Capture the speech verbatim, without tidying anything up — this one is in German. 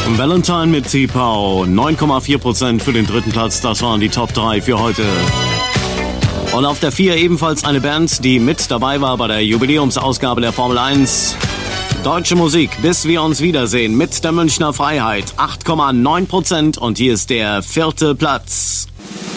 Valentine mit T-Pow, neun Komma vier Prozent für den dritten Platz, das waren die Top drei für heute. Und auf der vier ebenfalls eine Band, die mit dabei war bei der Jubiläumsausgabe der Formel eins. Deutsche Musik, bis wir uns wiedersehen mit der Münchner Freiheit, acht Komma neun Prozent und hier ist der vierte Platz.